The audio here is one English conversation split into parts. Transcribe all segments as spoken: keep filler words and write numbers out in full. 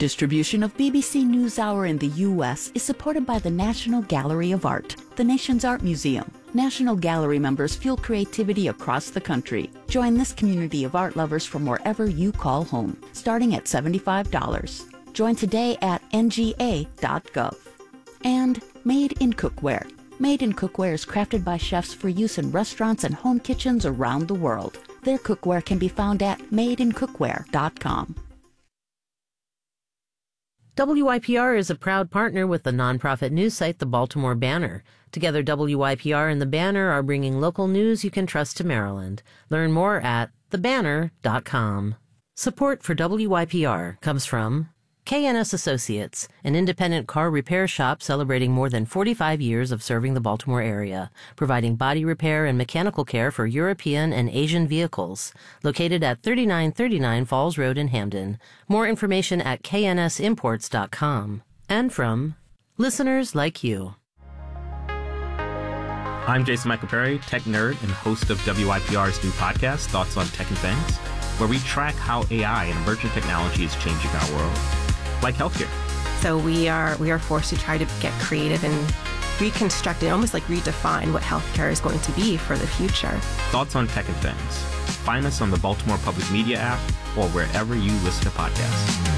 Distribution of B B C NewsHour in the U S is supported by the National Gallery of Art, the nation's art museum. National Gallery members fuel creativity across the country. Join this community of art lovers from wherever you call home, starting at seventy-five dollars. Join today at N G A dot gov. And Made in Cookware. Made in Cookware is crafted by chefs for use in restaurants and home kitchens around the world. Their cookware can be found at made in cookware dot com. W I P R is a proud partner with the nonprofit news site The Baltimore Banner. Together, W I P R and The Banner are bringing local news you can trust to Maryland. Learn more at the banner dot com. Support for W I P R comes from K N S Associates, an independent car repair shop celebrating more than forty-five years of serving the Baltimore area, providing body repair and mechanical care for European and Asian vehicles. Located at thirty-nine thirty-nine Falls Road in Hamden. More information at K N S imports dot com. And from listeners like you. I'm Jason Michael Perry, tech nerd and host of W I P R's new podcast, Thoughts on Tech and Things, where we track how A I and emerging technology is changing our world, like healthcare. So we are we are forced to try to get creative and reconstruct it, almost like redefine what healthcare is going to be for the future. Thoughts on Tech and Things. Find us on the Baltimore Public Media app or wherever you listen to podcasts.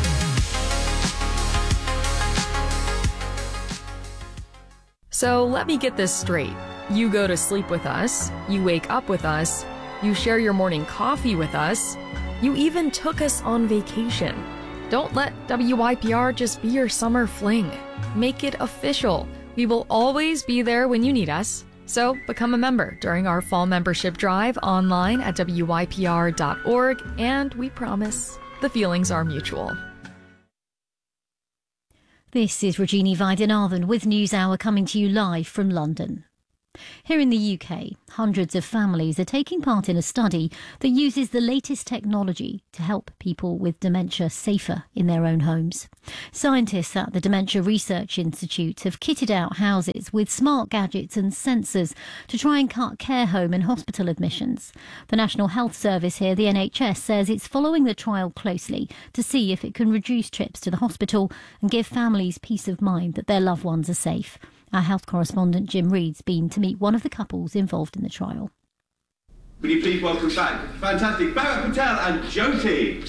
So let me get this straight. You go to sleep with us, you wake up with us, you share your morning coffee with us, you even took us on vacation. Don't let W I P R just be your summer fling. Make it official. We will always be there when you need us. So become a member during our fall membership drive online at W I P R dot org, and we promise the feelings are mutual. This is Regina Weidenarven with NewsHour coming to you live from London. Here in the U K, hundreds of families are taking part in a study that uses the latest technology to help people with dementia safer in their own homes. Scientists at the Dementia Research Institute have kitted out houses with smart gadgets and sensors to try and cut care home and hospital admissions. The National Health Service here, the N H S, says it's following the trial closely to see if it can reduce trips to the hospital and give families peace of mind that their loved ones are safe. Our health correspondent Jim Reed's been to meet one of the couples involved in the trial. Will you please welcome back fantastic Bharat Patel and Jyoti.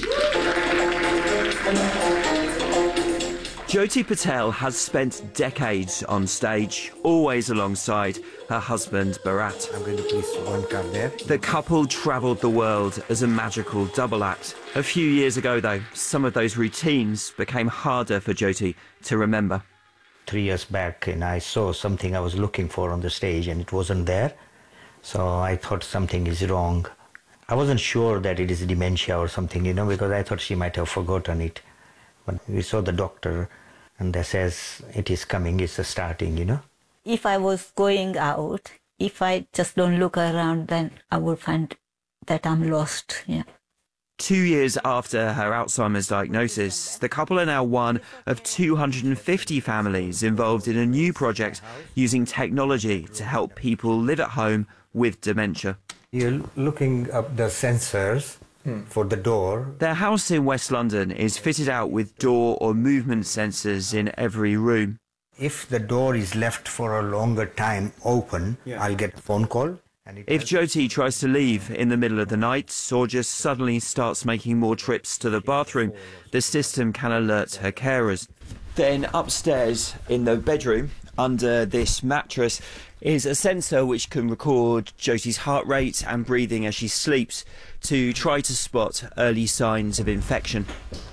Jyoti Patel has spent decades on stage, always alongside her husband Bharat. I'm going to place one card there. The couple travelled the world as a magical double act. A few years ago, though, some of those routines became harder for Jyoti to remember. Three years back, and I saw something I was looking for on the stage, and it wasn't there. So I thought something is wrong. I wasn't sure that it is dementia or something, you know, because I thought she might have forgotten it. But we saw the doctor, and they says it is coming, it's starting, you know. If I was going out, if I just don't look around, then I would find that I'm lost, yeah. Two years after her Alzheimer's diagnosis, the couple are now one of two hundred fifty families involved in a new project using technology to help people live at home with dementia. You're looking up the sensors hmm. for the door. Their house in West London is fitted out with door or movement sensors in every room. If the door is left for a longer time open, yeah. I'll get a phone call. If Jyoti tries to leave in the middle of the night or just suddenly starts making more trips to the bathroom, the system can alert her carers. Then upstairs in the bedroom, under this mattress, is a sensor which can record Jyoti's heart rate and breathing as she sleeps to try to spot early signs of infection.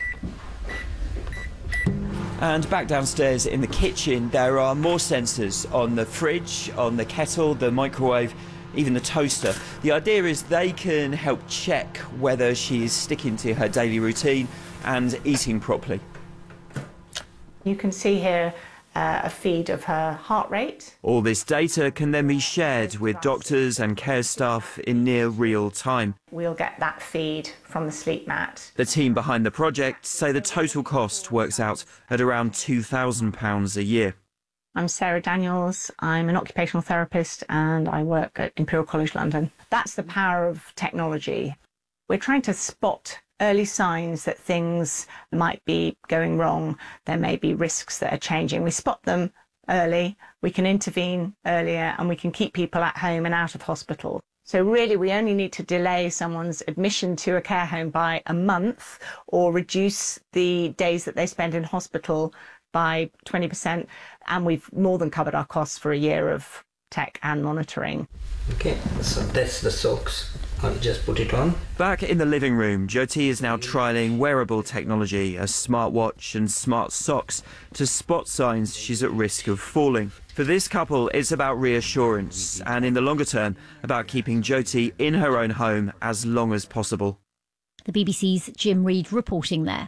And back downstairs in the kitchen, there are more sensors on the fridge, on the kettle, the microwave, even the toaster. The idea is they can help check whether she's sticking to her daily routine and eating properly. You can see here uh, a feed of her heart rate. All this data can then be shared with doctors and care staff in near real time. We'll get that feed from the sleep mat. The team behind the project say the total cost works out at around two thousand pounds a year. I'm Sarah Daniels, I'm an occupational therapist and I work at Imperial College London. That's the power of technology. We're trying to spot early signs that things might be going wrong, there may be risks that are changing. We spot them early, we can intervene earlier, and we can keep people at home and out of hospital. So really, we only need to delay someone's admission to a care home by a month or reduce the days that they spend in hospital by twenty percent, and we've more than covered our costs for a year of tech and monitoring. Okay, so that's the socks. I'll just put it on. Back in the living room, Jyoti is now trialling wearable technology, a smartwatch and smart socks, to spot signs she's at risk of falling. For this couple, it's about reassurance, and in the longer term, about keeping Jyoti in her own home as long as possible. The B B C's Jim Reid reporting there.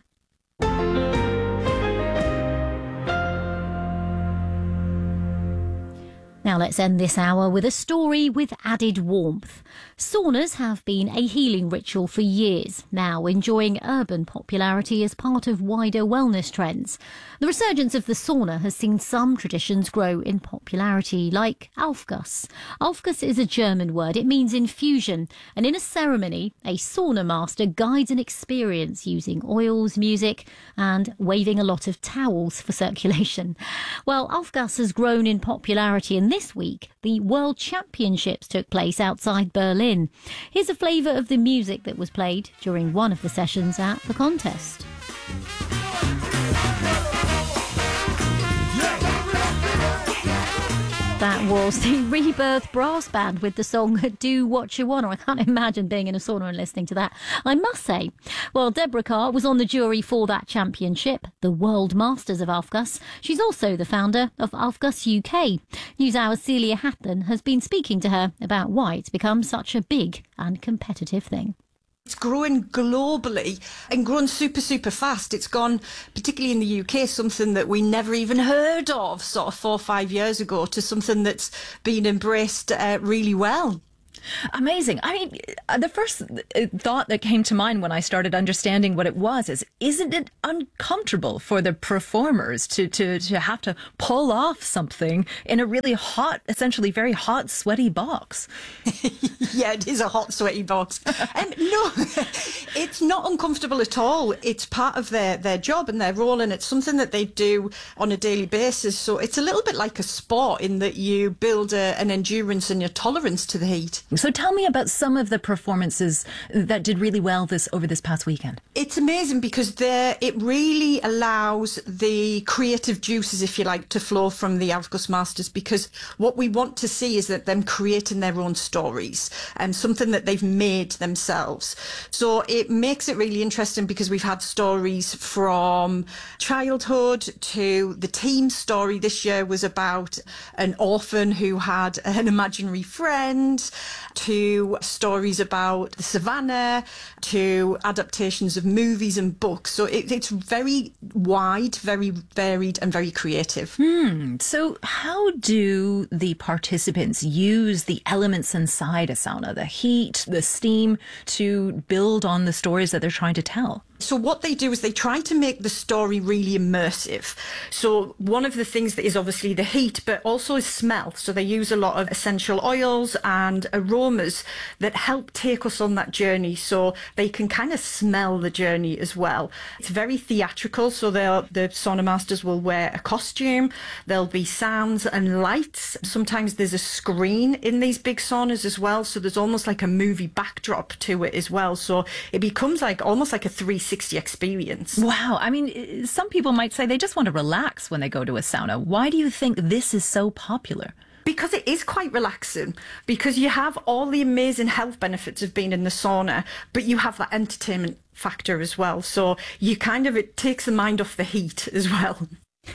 Now let's end this hour with a story with added warmth. Saunas have been a healing ritual for years, now enjoying urban popularity as part of wider wellness trends. The resurgence of the sauna has seen some traditions grow in popularity, like Aufguss. Aufguss is a German word. It means infusion, and in a ceremony, a sauna master guides an experience using oils, music, and waving a lot of towels for circulation. Well, Aufguss has grown in popularity, and this week, the World Championships took place outside Berlin. Here's a flavour of the music that was played during one of the sessions at the contest. That was the Rebirth Brass Band with the song Do What You Want. I can't imagine being in a sauna and listening to that, I must say. Well, Deborah Carr was on the jury for that championship, the World Masters of Aufguss. She's also the founder of Aufguss U K. NewsHour's Celia Hatton has been speaking to her about why it's become such a big and competitive thing. It's growing globally and grown super, super fast. It's gone, particularly in the U K, something that we never even heard of sort of four or five years ago to something that's been embraced uh, really well. Amazing. I mean, the first thought that came to mind when I started understanding what it was is, isn't it uncomfortable for the performers to, to, to have to pull off something in a really hot, essentially very hot, sweaty box? Yeah, it is a hot, sweaty box. um, no, it's not uncomfortable at all. It's part of their, their job and their role, and it's something that they do on a daily basis. So it's a little bit like a sport in that you build a, an endurance and your tolerance to the heat. So tell me about some of the performances that did really well this over this past weekend. It's amazing because there it really allows the creative juices, if you like, to flow from the Aufguss Masters, because what we want to see is that them creating their own stories and something that they've made themselves. So it makes it really interesting because we've had stories from childhood to the team story this year was about an orphan who had an imaginary friend, to stories about the savannah, to adaptations of movies and books. So it, it's very wide, very varied and very creative. Hmm. So how do the participants use the elements inside a sauna, the heat, the steam, to build on the stories that they're trying to tell? So what they do is they try to make the story really immersive. So one of the things that is obviously the heat, but also is smell. So they use a lot of essential oils and aromas that help take us on that journey, so they can kind of smell the journey as well. It's very theatrical, so they'll, the sauna masters will wear a costume, there'll be sounds and lights. Sometimes there's a screen in these big saunas as well, so there's almost like a movie backdrop to it as well. So it becomes like almost like a three sixty experience. Wow. I mean, some people might say they just want to relax when they go to a sauna. Why do you think this is so popular? Because it is quite relaxing, because you have all the amazing health benefits of being in the sauna, but you have that entertainment factor as well. So you kind of, it takes the mind off the heat as well.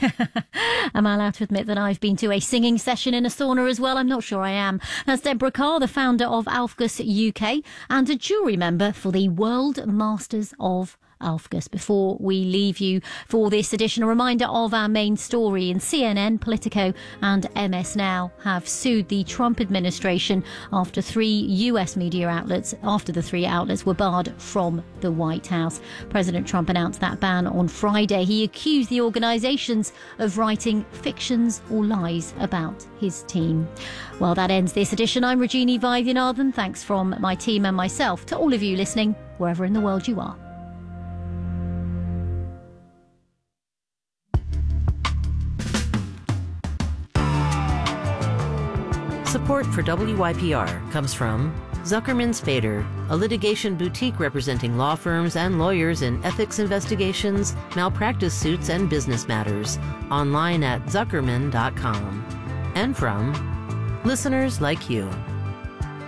Am I allowed to admit that I've been to a singing session in a sauna as well? I'm not sure I am. That's Deborah Carr, the founder of Aufguss U K and a jury member for the World Masters of Aufguss. Before we leave you for this edition, a reminder of our main story. In C N N, Politico and M S Now have sued the Trump administration after three U S media outlets, after the three outlets were barred from the White House. President Trump announced that ban on Friday. He accused the organisations of writing fictions or lies about his team. Well, that ends this edition. I'm Regina Vaidyanathan. Thanks from my team and myself to all of you listening, wherever in the world you are. Support for W Y P R comes from Zuckerman Spader, a litigation boutique representing law firms and lawyers in ethics investigations, malpractice suits, and business matters. Online at zuckerman dot com. And from listeners like you.